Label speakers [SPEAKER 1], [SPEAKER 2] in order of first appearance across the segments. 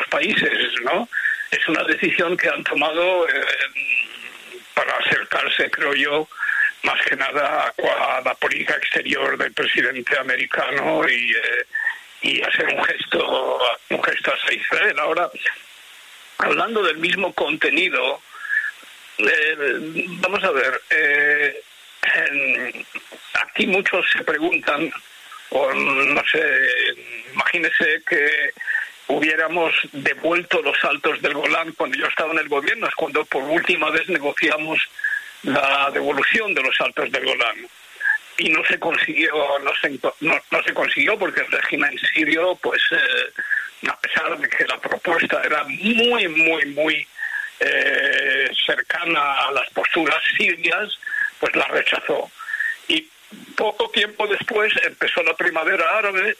[SPEAKER 1] países, ¿no? Es una decisión que han tomado para acercarse, creo yo, más que nada a la política exterior del presidente americano y hacer un gesto hacia Israel. Ahora, hablando del mismo contenido, vamos a ver, aquí muchos se preguntan, o no sé, imagínese que hubiéramos devuelto los Altos del Golán cuando yo estaba en el gobierno, es cuando por última vez negociamos la devolución de los Altos del Golán. Y no se consiguió, no se consiguió porque el régimen sirio, pues, a pesar de que la propuesta era muy cercana a las posturas sirias, pues la rechazó. Y poco tiempo después empezó la primavera árabe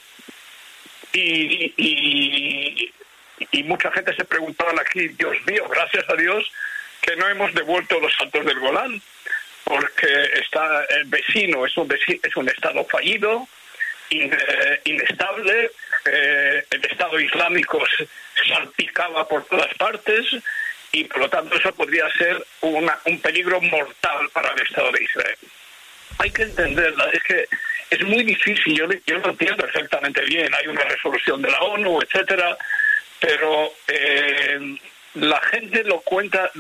[SPEAKER 1] y mucha gente se preguntaba aquí, Dios mío, gracias a Dios que no hemos devuelto los Altos del Golán, porque está el vecino, es un estado fallido, inestable, el Estado Islámico se salpicaba por todas partes y por lo tanto eso podría ser un peligro mortal para el Estado de Israel. Hay que entenderla, es que es muy difícil, yo lo entiendo perfectamente bien, hay una resolución de la ONU, etcétera, pero la gente lo cuenta,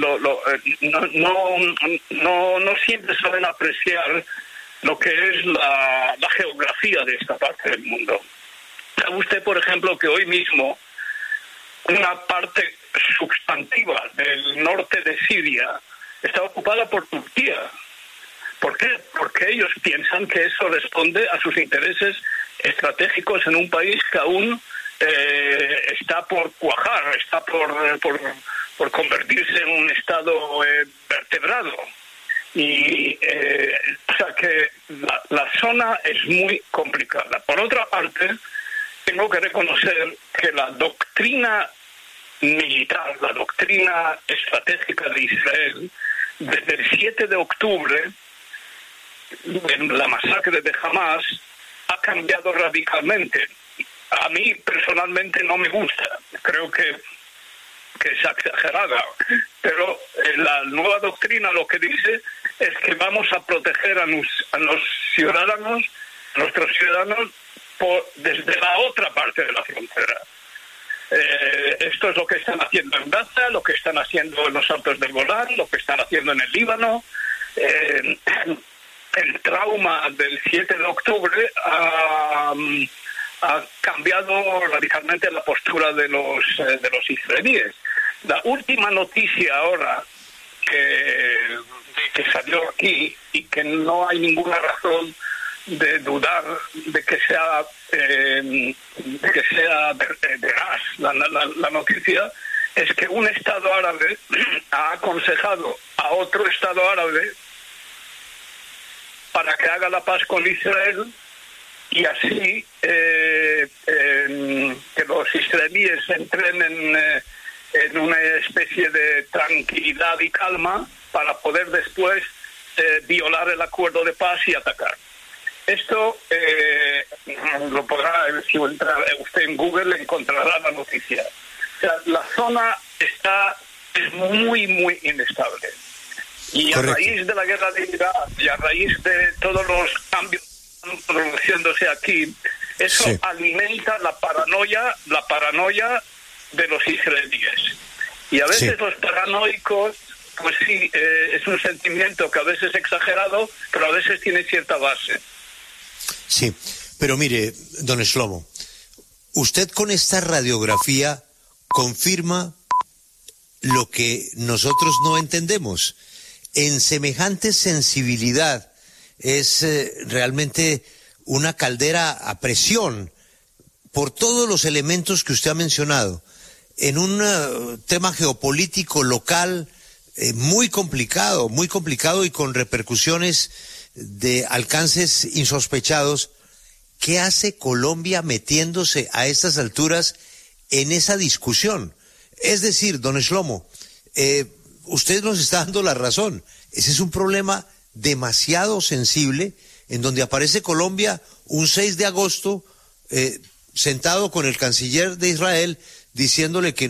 [SPEAKER 1] no siempre saben apreciar lo que es la geografía de esta parte del mundo. ¿Sabe usted, por ejemplo, que hoy mismo una parte sustantiva del norte de Siria está ocupada por Turquía? ¿Por qué? Porque ellos piensan que eso responde a sus intereses estratégicos en un país que aún está por cuajar, está por convertirse en un estado vertebrado. Y o sea que la zona es muy complicada. Por otra parte, tengo que reconocer que la doctrina militar, la doctrina estratégica de Israel, desde el 7 de octubre, en la masacre de Hamas, ha cambiado radicalmente. A mí personalmente no me gusta, creo que es exagerada, pero la nueva doctrina lo que dice es que vamos a proteger a los ciudadanos, nuestros ciudadanos, desde la otra parte de la frontera. Esto es lo que están haciendo en Gaza, lo que están haciendo en los Altos del Golán, lo que están haciendo en el Líbano. El trauma del 7 de octubre ha cambiado radicalmente la postura de los israelíes. La última noticia ahora que salió aquí y que no hay ninguna razón de dudar de que sea veraz la noticia, es que un Estado árabe ha aconsejado a otro Estado árabe para que haga la paz con Israel y así que los israelíes entren en una especie de tranquilidad y calma para poder después violar el acuerdo de paz y atacar. Esto lo podrá, si entra usted en Google, encontrará la noticia. O sea, la zona es muy inestable. Y a raíz de la guerra de Irak y a raíz de todos los cambios que están produciéndose aquí, eso sí alimenta la paranoia de los israelíes. Y a veces los paranoicos, pues sí, es un sentimiento que a veces es exagerado, pero a veces tiene cierta base.
[SPEAKER 2] Sí, pero mire, don Shlomo, usted con esta radiografía confirma lo que nosotros no entendemos. En semejante sensibilidad es realmente una caldera a presión por todos los elementos que usted ha mencionado, en un tema geopolítico local muy complicado y con repercusiones de alcances insospechados. ¿Qué hace Colombia metiéndose a estas alturas en esa discusión? Es decir, don Shlomo, usted nos está dando la razón. Ese es un problema demasiado sensible en donde aparece Colombia un 6 de agosto sentado con el canciller de Israel diciéndole que